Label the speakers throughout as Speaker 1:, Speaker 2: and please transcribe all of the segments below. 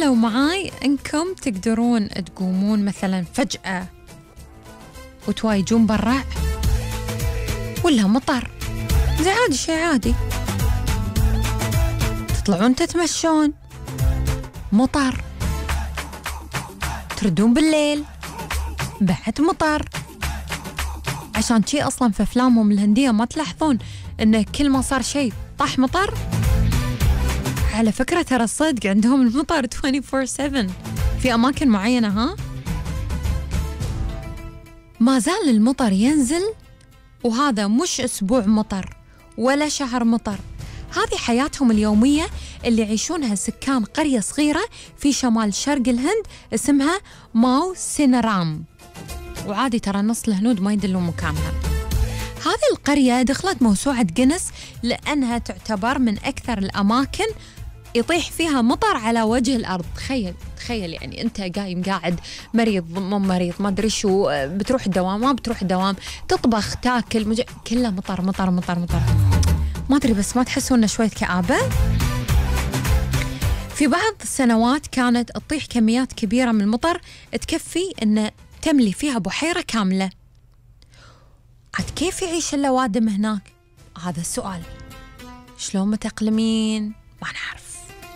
Speaker 1: تخيلوا معاي أنكم تقدرون تقومون مثلا فجأة وتوايجون برا ولا مطر، زي عادي، شيء عادي، تطلعون تتمشون مطر، تردون بالليل بعد مطر. عشان شي أصلا في أفلامهم الهندية ما تلاحظون إن كل ما صار شيء طاح مطر؟ على فكرة ترى الصدق عندهم المطر 24/7 في أماكن معينة. ها ما زال المطر ينزل، وهذا مش أسبوع مطر ولا شهر مطر، هذه حياتهم اليومية اللي يعيشونها سكان قرية صغيرة في شمال شرق الهند اسمها ماو سينرام، وعادي ترى نص الهنود ما يدلون مكانها. هذه القرية دخلت موسوعة جينيس لأنها تعتبر من أكثر الأماكن يطيح فيها مطر على وجه الأرض. تخيل يعني أنت قاعد مريض مو مريض ما أدري شو، بتروح الدوام ما بتروح الدوام، تطبخ تاكل كله مطر مطر مطر مطر. ما أدري بس ما تحسون شوية كآبة؟ في بعض السنوات كانت تطيح كميات كبيرة من المطر تكفي أن تملي فيها بحيرة كاملة. عاد كيف يعيش الأوادم هناك؟ هذا السؤال. شلون متأقلمين؟ ما نعرف.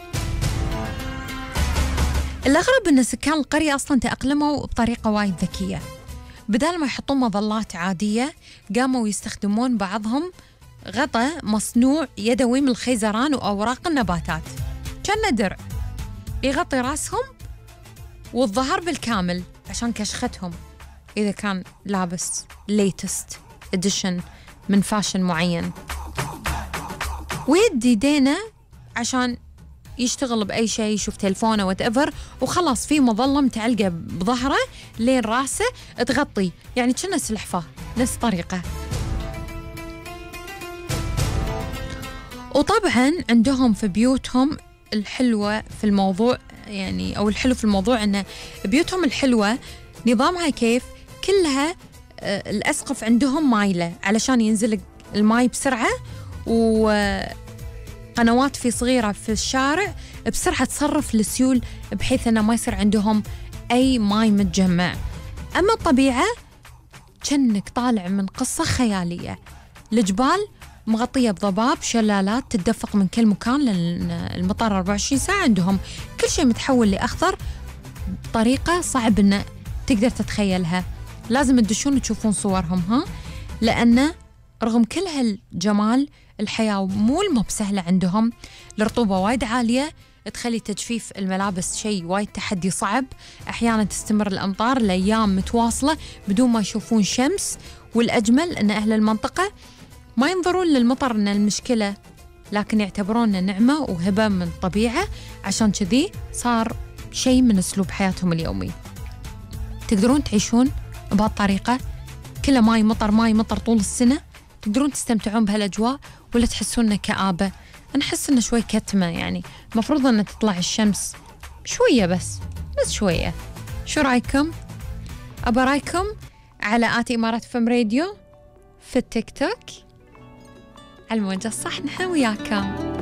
Speaker 1: الأغرب أن سكان القرية أصلاً تأقلموا بطريقة وايد ذكية. بدل ما يحطون مظلات عادية قاموا يستخدمون بعضهم غطاء مصنوع يدوي من الخيزران وأوراق النباتات، كأنه درع يغطي راسهم والظهر بالكامل عشان كشختهم إذا كان لابس latest edition من فاشن معين، ويدي يدينا عشان يشتغل بأي شيء، يشوف تلفونه whatever، وخلاص في مظلة متعلقة بظهره لين راسه تغطي، يعني كأنه سلحفاة نفس طريقة. وطبعا عندهم في بيوتهم الحلوة في الموضوع، يعني أو الحلو في الموضوع أن بيوتهم الحلوة نظامها كيف كلها الأسقف عندهم مايلة علشان ينزل الماي بسرعة، وقنوات في صغيرة في الشارع بسرعة تصرف السيول بحيث أنه ما يصير عندهم أي ماي متجمع. أما الطبيعة كأنك طالع من قصة خيالية، الجبال مغطية بضباب، شلالات تتدفق من كل مكان لأن المطر 24 ساعة عندهم، كل شيء متحول لأخضر بطريقة صعب أن تقدر تتخيلها. لازم تدشون وتشوفون صورهم، ها، لأن رغم كل هالجمال الحياة مو بسهلة عندهم. الرطوبة وايد عالية تخلي تجفيف الملابس شيء وايد تحدي صعب، أحيانا تستمر الأمطار لأيام متواصلة بدون ما يشوفون شمس، والأجمل أن أهل المنطقة ما ينظرون للمطر أن المشكلة، لكن يعتبرونه نعمة وهبة من الطبيعة، عشان كذي صار شيء من أسلوب حياتهم اليومي. تقدرون تعيشون بهالطريقة كله ماي مطر طول السنة، تقدرون تستمتعون بهالأجواء ولا تحسون كآبة؟ أنا أحس إنه شوي كتمة، يعني مفروض أن تطلع الشمس شوية بس شوية. شو رأيكم؟ أبا رأيكم على آتي إمارات فم راديو في التيك توك على الموجة الصح، نحن وياكم.